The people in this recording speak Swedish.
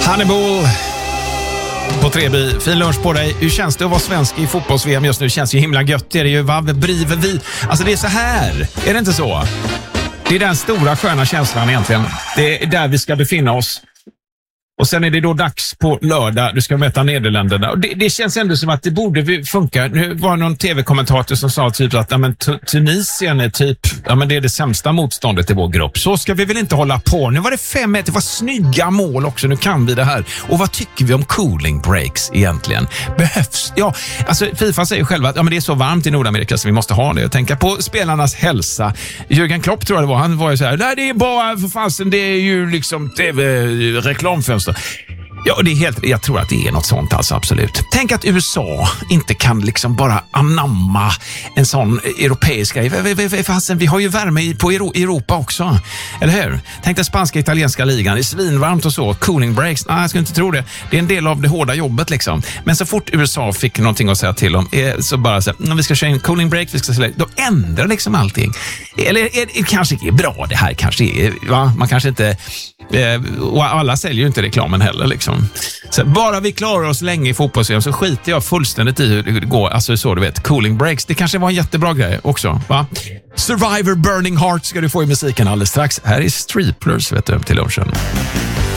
Hannibal på Treby. Fin lunch på dig. Hur känns det att vara svensk i fotbolls-VM just nu? Det känns ju himla gött. Det är ju briver vi. Alltså det är så här. Är det inte så? Det är den stora sköna känslan egentligen. Det är där vi ska befinna oss. Och sen är det då dags på lördag. Du ska möta Nederländerna. Och det känns ändå som att det borde funka. Nu var någon tv-kommentator som sa typ att Tunisien är typ, det är det sämsta motståndet i vår grupp. Så ska vi väl inte hålla på. Nu var det 5-1. Det var snygga mål också. Nu kan vi det här. Och vad tycker vi om cooling breaks egentligen? Behövs? Ja, alltså FIFA säger själva att det är så varmt i Nordamerika så vi måste ha det. Och tänka på spelarnas hälsa. Jürgen Klopp tror jag det var. Han var ju så här, nej det är bara för fasen, det är ju liksom tv-reklamfönster. Ja, det är jag tror att det är något sånt alltså, absolut. Tänk att USA inte kan liksom bara anamma en sån europeisk grej. Vi har ju värme på Europa också, eller hur? Tänk den spanska italienska ligan, det är svinvarmt och så, cooling breaks, nej jag skulle inte tro det. Det är en del av det hårda jobbet liksom. Men så fort USA fick någonting att säga till om, så bara så vi ska köra en cooling break, då ändrar liksom allting. Eller det kanske är bra det här, kanske är, va? Man kanske inte, och alla säljer ju inte reklamen heller liksom. Så bara vi klarar oss länge i fotbolls-VM så skiter jag fullständigt i hur det går. Alltså så du vet, cooling breaks, det kanske var en jättebra grej också, va? Survivor Burning Heart ska du få i musiken alldeles strax. Här är Striplers, vet du, till lunchen.